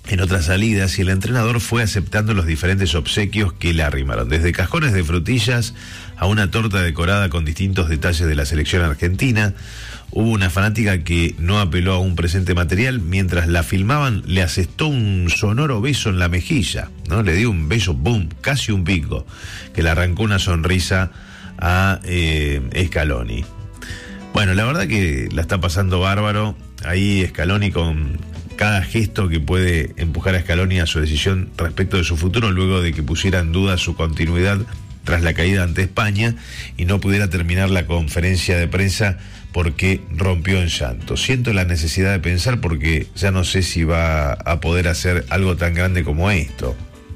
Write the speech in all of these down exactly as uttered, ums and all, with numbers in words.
en otras salidas y el entrenador fue aceptando los diferentes obsequios que le arrimaron, desde cajones de frutillas a una torta decorada con distintos detalles de la selección argentina. Hubo una fanática que no apeló a un presente material, mientras la filmaban le asestó un sonoro beso en la mejilla, ¿no? Le dio un beso, boom, casi un pico, que le arrancó una sonrisa a eh, Scaloni. Bueno, la verdad que la está pasando bárbaro ahí Scaloni, con cada gesto que puede empujar a Scaloni a su decisión respecto de su futuro, luego de que pusiera en duda su continuidad tras la caída ante España y no pudiera terminar la conferencia de prensa porque rompió en llanto. Siento la necesidad de pensar porque ya no sé si va a poder hacer algo tan grande como esto.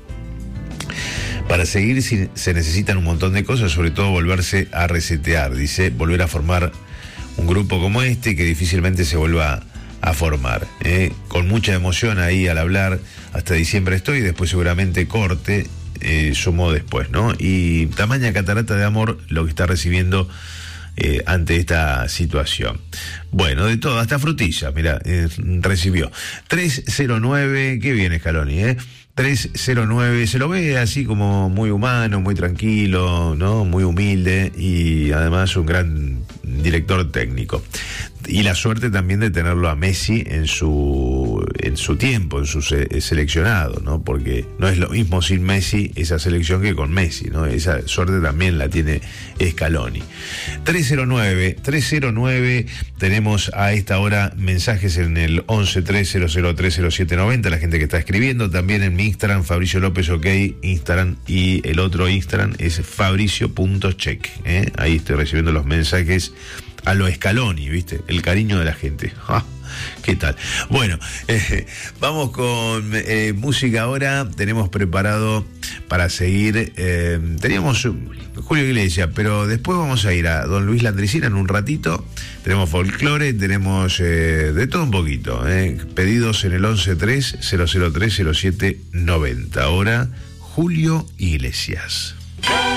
Para seguir se necesitan un montón de cosas, sobre todo volverse a resetear, dice, volver a formar un grupo como este que difícilmente se vuelva a formar, ¿eh? Con mucha emoción ahí al hablar, hasta diciembre estoy, después seguramente corte, eh, sumó después, ¿no? Y tamaña catarata de amor lo que está recibiendo eh, ante esta situación. Bueno, de todo, hasta frutillas, mira, eh, recibió. tres cero nueve, qué bien Scaloni, ¿eh? tres cero nueve, se lo ve así como muy humano, muy tranquilo, ¿no? Muy humilde y además un gran director técnico. Y la suerte también de tenerlo a Messi en su en su tiempo, en su se, seleccionado, ¿no? Porque no es lo mismo sin Messi esa selección que con Messi, ¿no? Esa suerte también la tiene Scaloni. tres cero nueve, tres cero nueve, tenemos a esta hora mensajes en el once tres cero cero tres cero siete noventa, la gente que está escribiendo, también en mi Instagram, Fabricio López OK, Instagram, y el otro Instagram es fabricio punto check, ¿eh? Ahí estoy recibiendo los mensajes a lo Scaloni, ¿viste? El cariño de la gente. ¡Ah! ¿Qué tal? Bueno, eh, vamos con eh, música ahora. Tenemos preparado para seguir. Eh, teníamos Julio Iglesias, pero después vamos a ir a Don Luis Landricina en un ratito. Tenemos folclore, tenemos eh, de todo un poquito. Eh. Pedidos en el once tres cero cero tres cero siete noventa. Ahora, Julio Iglesias.